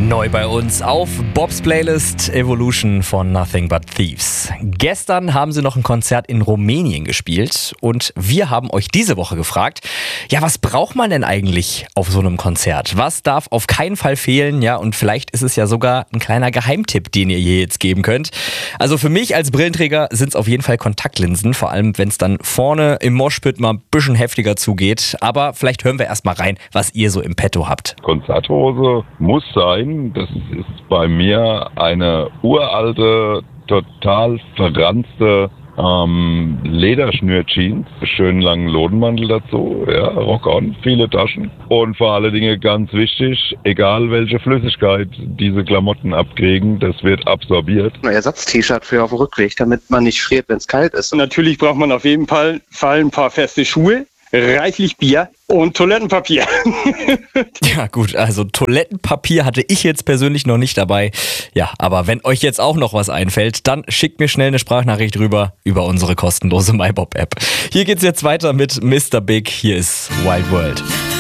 Neu bei uns auf Bobs Playlist Evolution von Nothing But Thieves. Gestern haben sie noch ein Konzert in Rumänien gespielt und wir haben euch diese Woche gefragt, ja, was braucht man denn eigentlich auf so einem Konzert? Was darf auf keinen Fall fehlen? Ja, und vielleicht ist es ja sogar ein kleiner Geheimtipp, den ihr hier jetzt geben könnt. Also für mich als Brillenträger sind es auf jeden Fall Kontaktlinsen, vor allem wenn es dann vorne im Moshpit mal ein bisschen heftiger zugeht. Aber vielleicht hören wir erst mal rein, was ihr so im Petto habt. Konzerthose muss sein. Das ist bei mir eine uralte, total verranzte Lederschnür-Jeans, schönen langen Lodenmantel dazu, ja, Rock-on, viele Taschen und vor allen Dingen ganz wichtig, egal welche Flüssigkeit diese Klamotten abkriegen, das wird absorbiert. Ein Ersatz-T-Shirt für auf dem Rückweg, damit man nicht friert, wenn es kalt ist. Und natürlich braucht man auf jeden Fall ein paar feste Schuhe, reichlich Bier und Toilettenpapier. Ja gut, also Toilettenpapier hatte ich jetzt persönlich noch nicht dabei. Ja, aber wenn euch jetzt auch noch was einfällt, dann schickt mir schnell eine Sprachnachricht rüber über unsere kostenlose MyBob-App. Hier geht's jetzt weiter mit Mr. Big. Hier ist Wild World.